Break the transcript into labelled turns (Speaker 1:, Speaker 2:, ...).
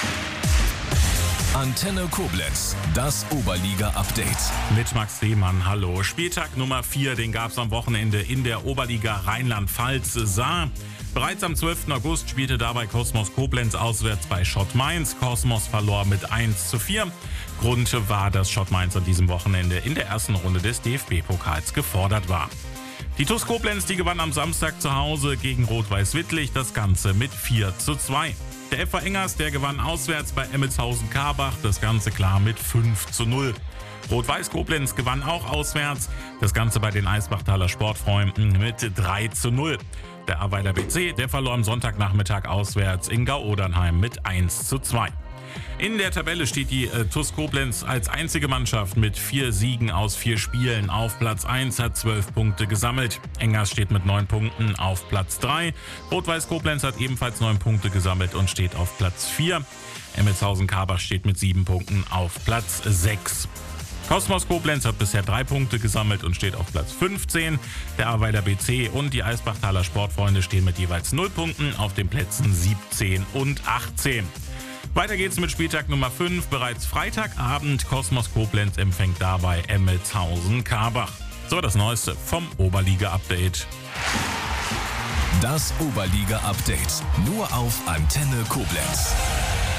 Speaker 1: Antenne Koblenz, das Oberliga-Update.
Speaker 2: Mit Max Lehmann, hallo. Spieltag Nummer 4, den gab es am Wochenende in der Oberliga Rheinland-Pfalz Saar. Bereits am 12. August spielte dabei Kosmos Koblenz auswärts bei Schott Mainz. Kosmos verlor mit 1:4. Grund war, dass Schott Mainz an diesem Wochenende in der ersten Runde des DFB-Pokals gefordert war. Die TuS Koblenz, die gewann am Samstag zu Hause gegen Rot-Weiß Wittlich, das Ganze mit 4:2. Der FV Engers, der gewann auswärts bei Emmelshausen-Karbach, das Ganze klar mit 5:0. Rot-Weiß Koblenz gewann auch auswärts, das Ganze bei den Eisbachtaler Sportfreunden mit 3:0. Der Aweiler BC, der verlor am Sonntagnachmittag auswärts in Gau-Odernheim mit 1:2. In der Tabelle steht die TuS Koblenz als einzige Mannschaft mit 4 Siegen aus 4 Spielen auf Platz 1, hat 12 Punkte gesammelt. Engers steht mit 9 Punkten auf Platz 3. Rot-Weiß Koblenz hat ebenfalls 9 Punkte gesammelt und steht auf Platz 4. Emmelshausen-Karbach steht mit 7 Punkten auf Platz 6. Kosmos Koblenz hat bisher 3 Punkte gesammelt und steht auf Platz 15. Der Aweiler BC und die Eisbachtaler Sportfreunde stehen mit jeweils 0 Punkten auf den Plätzen 17 und 18. Weiter geht's mit Spieltag Nummer 5. Bereits Freitagabend. Kosmos Koblenz empfängt dabei Emmelshausen-Karbach. So, das Neueste vom Oberliga-Update.
Speaker 1: Das Oberliga-Update. Nur auf Antenne Koblenz.